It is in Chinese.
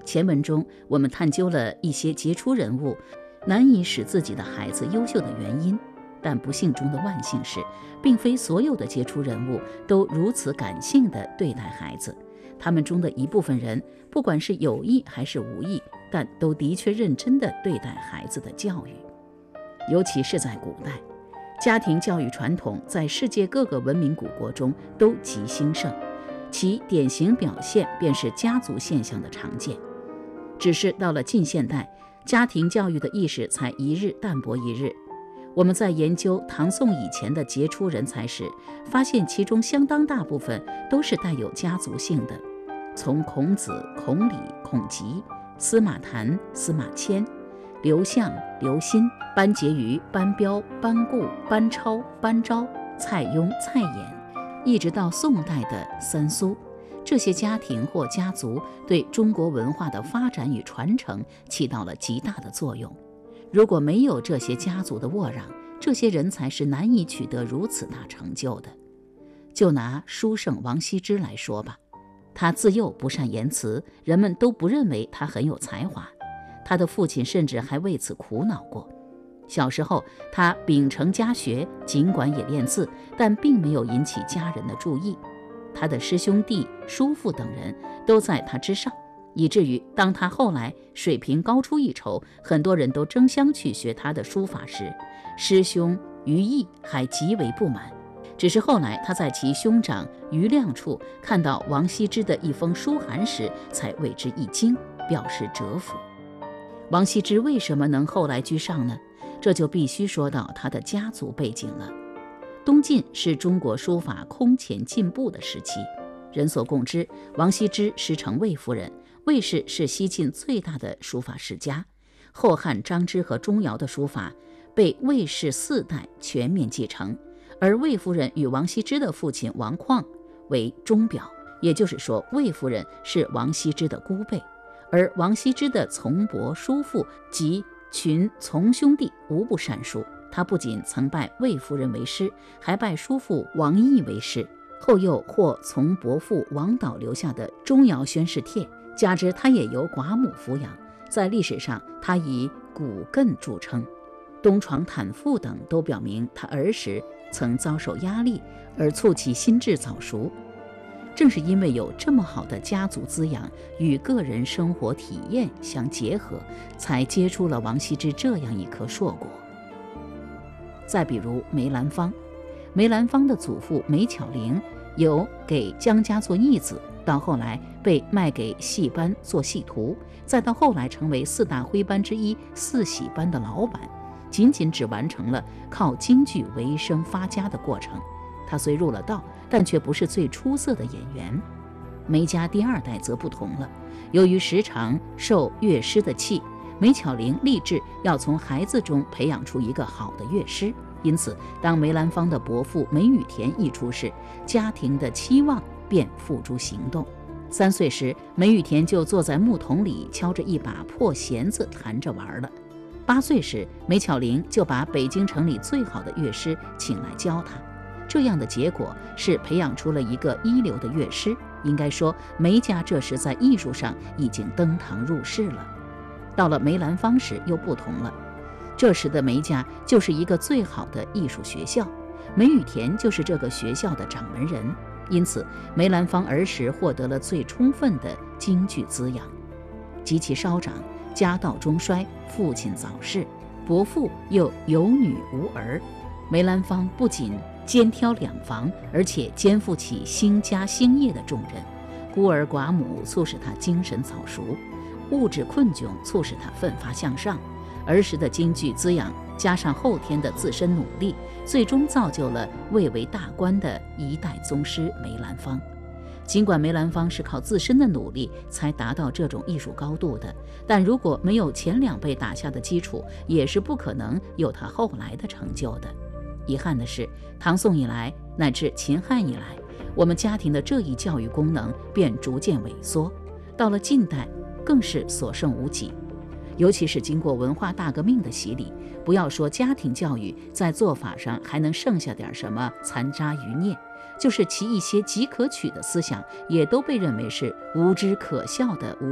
前文中我们探究了一些杰出人物难以使自己的孩子优秀的原因，但不幸中的万幸是，并非所有的杰出人物都如此感性地对待孩子。他们中的一部分人，不管是有意还是无意，但都的确认真地对待孩子的教育。尤其是在古代，家庭教育传统在世界各个文明古国中都极兴盛，其典型表现便是家族现象的常见。只是到了近现代，家庭教育的意识才一日淡薄一日。我们在研究唐宋以前的杰出人才时，发现其中相当大部分都是带有家族性的。从孔子、孔鲤、孔吉、司马谈、司马迁、刘向、刘歆、班婕妤、班彪、班固、班超、班昭、蔡邕、蔡琰，一直到宋代的三苏，这些家庭或家族对中国文化的发展与传承起到了极大的作用。如果没有这些家族的沃壤，这些人才是难以取得如此大成就的。就拿书圣王羲之来说吧，他自幼不善言辞，人们都不认为他很有才华，他的父亲甚至还为此苦恼过。小时候他秉承家学，尽管也练字，但并没有引起家人的注意。他的师兄弟、叔父等人都在他之上，以至于当他后来水平高出一筹，很多人都争相去学他的书法时，师兄于毅还极为不满。只是后来他在其兄长于亮处看到王羲之的一封书函时，才为之一惊，表示折服。王羲之为什么能后来居上呢？这就必须说到他的家族背景了。东晋是中国书法空前进步的时期，人所共知，王羲之师承魏夫人，魏氏是西晋最大的书法世家。后汉张芝和钟繇的书法被魏氏4代全面继承，而魏夫人与王羲之的父亲王旷为钟表，也就是说魏夫人是王羲之的姑辈，而王羲之的从伯、叔父及群从兄弟无不善书。他不仅曾拜魏夫人为师，还拜叔父王毅为师，后又获从伯父王导留下的钟繇宣誓帖，加之他也由寡母抚养，在历史上他以骨艮著称。东床坦腹等都表明他儿时曾遭受压力，而促其心智早熟。正是因为有这么好的家族滋养与个人生活体验相结合，才结出了王羲之这样一颗硕果。再比如梅兰芳，梅兰芳的祖父梅巧玲有给江家做义子，到后来被卖给戏班做戏徒，再到后来成为4大徽班之一四喜班的老板，仅仅只完成了靠京剧为生发家的过程。他虽入了道，但却不是最出色的演员。梅家第2代则不同了，由于时常受乐师的气，梅巧玲立志要从孩子中培养出一个好的乐师。因此当梅兰芳的伯父梅雨田一出世，家庭的期望便付诸行动。3岁时，梅雨田就坐在木桶里敲着一把破弦子弹着玩了。8岁时，梅巧玲就把北京城里最好的乐师请来教他。这样的结果是培养出了一个一流的乐师。应该说，梅家这时在艺术上已经登堂入室了。到了梅兰芳时又不同了，这时的梅家就是一个最好的艺术学校，梅雨田就是这个学校的掌门人。因此梅兰芳儿时获得了最充分的京剧滋养。及其稍长，家道中衰，父亲早逝，伯父又有女无儿，梅兰芳不仅肩挑2房，而且肩负起兴家兴业的重任。孤儿寡母促使他精神早熟，物质困窘促使他奋发向上。儿时的京剧滋养加上后天的自身努力，最终造就了蔚为大观的一代宗师梅兰芳。尽管梅兰芳是靠自身的努力才达到这种艺术高度的，但如果没有前2辈打下的基础，也是不可能有他后来的成就的。遗憾的是，唐宋以来乃至秦汉以来，我们家庭的这一教育功能便逐渐萎缩，到了近代更是所剩无几。尤其是经过文化大革命的洗礼，不要说家庭教育在做法上还能剩下点什么残渣余孽，就是其一些极可取的思想，也都被认为是无知可笑的